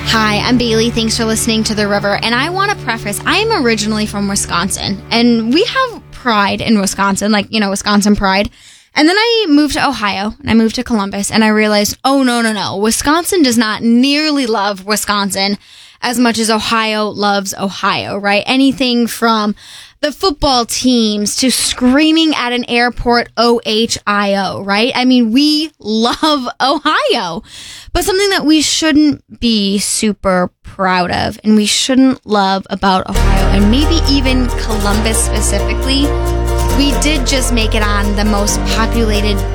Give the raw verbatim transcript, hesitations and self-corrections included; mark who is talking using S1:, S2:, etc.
S1: Hi, I'm Bailey. Thanks for listening to The River. And I want to preface, I am originally from Wisconsin, and we have pride in Wisconsin, like, you know, Wisconsin pride. And then I moved to Ohio, and I moved to Columbus, and I realized, oh, no, no, no. Wisconsin does not nearly love Wisconsin as much as Ohio loves Ohio, right? Anything from the football teams to screaming at an airport, O H I O, right? I mean, we love Ohio, but something that we shouldn't be super proud of and we shouldn't love about Ohio, and maybe even Columbus specifically, we did just make it on the most populated